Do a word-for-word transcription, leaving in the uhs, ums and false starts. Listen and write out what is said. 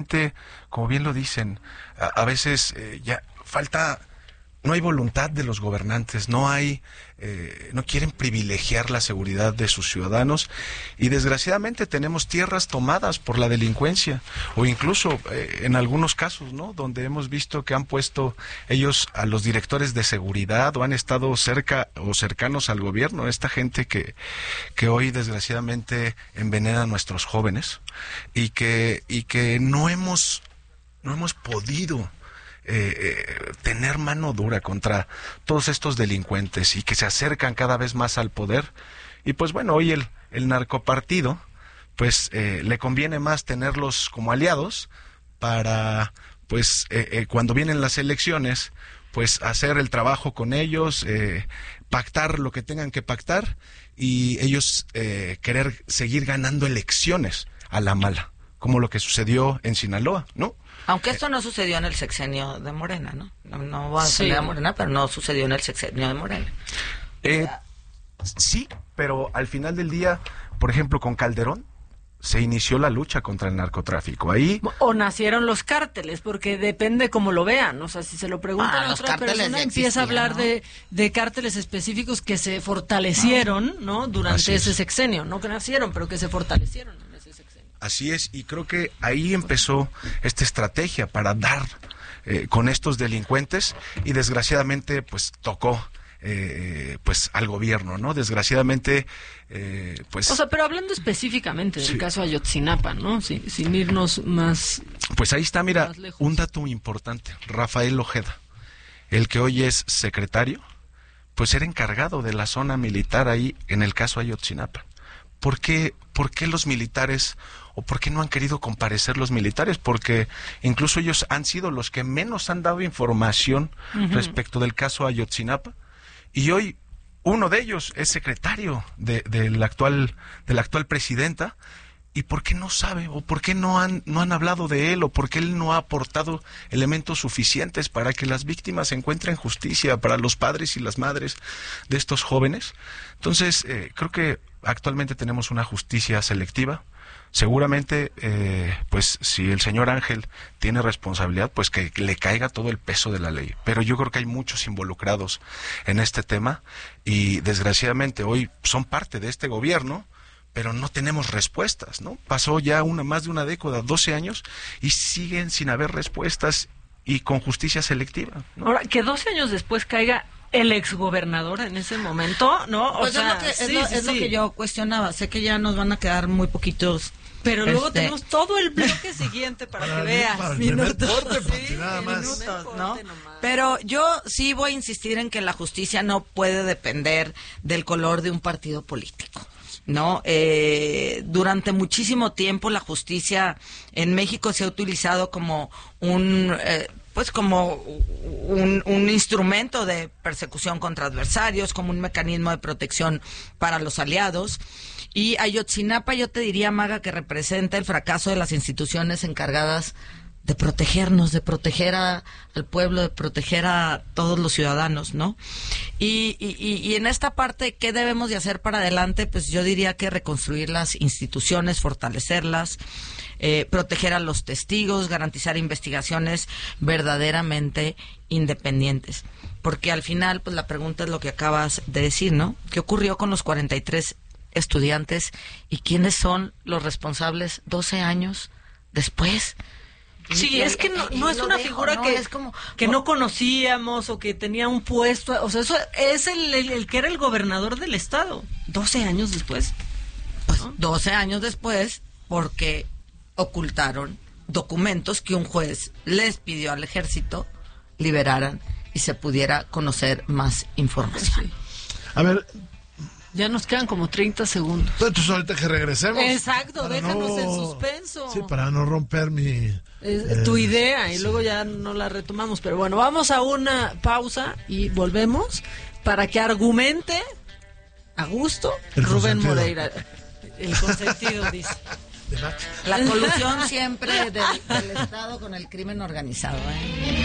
Como bien lo dicen, a, a veces eh, ya falta, no hay voluntad de los gobernantes, no hay, eh, no quieren privilegiar la seguridad de sus ciudadanos y desgraciadamente tenemos tierras tomadas por la delincuencia o incluso eh, en algunos casos, ¿no? Donde hemos visto que han puesto ellos a los directores de seguridad o han estado cerca o cercanos al gobierno, esta gente que, que hoy desgraciadamente envenena a nuestros jóvenes y que, y que no hemos, no hemos podido Eh, eh, tener mano dura contra todos estos delincuentes y que se acercan cada vez más al poder. Y pues bueno, hoy el, el narcopartido pues eh, le conviene más tenerlos como aliados para pues eh, eh, cuando vienen las elecciones pues hacer el trabajo con ellos, eh, pactar lo que tengan que pactar y ellos eh, querer seguir ganando elecciones a la mala, como lo que sucedió en Sinaloa, ¿no? Aunque esto no sucedió en el sexenio de Morena, ¿no? No, no va a salir a Morena, pero no sucedió en el sexenio de Morena. Eh, sí, pero al final del día, por ejemplo, con Calderón, se inició la lucha contra el narcotráfico. Ahí o nacieron los cárteles, porque depende cómo lo vean. O sea, si se lo preguntan ah, a otra persona, empieza a hablar, ¿no?, de, de cárteles específicos que se fortalecieron, ¿no? Durante ese sexenio. No que nacieron, pero que se fortalecieron en ese sexenio. Así es, y creo que ahí empezó esta estrategia para dar eh, con estos delincuentes y desgraciadamente pues tocó eh, pues al gobierno, ¿no? Desgraciadamente eh, pues... O sea, pero hablando específicamente del sí. caso Ayotzinapa, ¿no? Sin, sin irnos más... Pues ahí está, mira, un dato importante. Rafael Ojeda, el que hoy es secretario, pues era encargado de la zona militar ahí en el caso Ayotzinapa. ¿Por qué, por qué los militares o por qué no han querido comparecer los militares? Porque incluso ellos han sido los que menos han dado información uh-huh. respecto del caso Ayotzinapa y hoy uno de ellos es secretario de, de la actual de la actual presidenta. ¿Y por qué no sabe? ¿O por qué no han, no han hablado de él? ¿O por qué él no ha aportado elementos suficientes para que las víctimas encuentren justicia para los padres y las madres de estos jóvenes? Entonces, eh, creo que actualmente tenemos una justicia selectiva. Seguramente, eh, pues, si el señor Ángel tiene responsabilidad, pues que le caiga todo el peso de la ley. Pero yo creo que hay muchos involucrados en este tema y, desgraciadamente, hoy son parte de este gobierno, pero no tenemos respuestas, ¿no? Pasó ya una más de una década, doce años, y siguen sin haber respuestas y con justicia selectiva, ¿no? Ahora, que doce años después caiga el exgobernador en ese momento, ¿no? O pues sea, es, lo que, sí, es, lo, sí, es sí. lo que yo cuestionaba. Sé que ya nos van a quedar muy poquitos. Pero luego este... tenemos todo el bloque siguiente para, para que veas. Para el minutos, corte, sí, nada más. Minutos, ¿no? Pero yo sí voy a insistir en que la justicia no puede depender del color de un partido político. No, eh, durante muchísimo tiempo la justicia en México se ha utilizado como un, eh, pues como un, un instrumento de persecución contra adversarios, como un mecanismo de protección para los aliados. Y Ayotzinapa, yo te diría, Maga, que representa el fracaso de las instituciones encargadas de protegernos, de proteger a, al pueblo, de proteger a todos los ciudadanos, ¿no? Y, y, y en esta parte, ¿qué debemos de hacer para adelante? Pues yo diría que reconstruir las instituciones, fortalecerlas, eh, proteger a los testigos, garantizar investigaciones verdaderamente independientes. Porque al final, pues la pregunta es lo que acabas de decir, ¿no? ¿Qué ocurrió con los cuarenta y tres estudiantes y quiénes son los responsables doce años después? Sí, es que no, no es una figura que, es como, que no conocíamos o que tenía un puesto, o sea, eso es el, el, el que era el gobernador del estado, doce años después. Pues ¿no? doce años después, porque ocultaron documentos que un juez les pidió al ejército liberaran y se pudiera conocer más información. Sí. A ver... Ya nos quedan como treinta segundos. Entonces ahorita que regresemos. Exacto, déjanos no, en suspenso. Sí, para no romper mi... Eh, eh, tu idea y sí. Luego ya no la retomamos. Pero bueno, vamos a una pausa y volvemos para que argumente a gusto el Rubén consentido. Moreira. El consentido, dice. La colusión siempre del, del Estado con el crimen organizado, ¿eh?